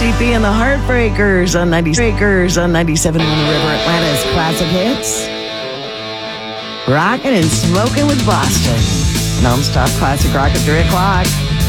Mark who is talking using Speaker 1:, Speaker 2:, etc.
Speaker 1: TP and the Heartbreakers on 97 on the River Atlanta's classic hits. Rockin' and smoking with Boston. Non-stop classic rock at 3 o'clock.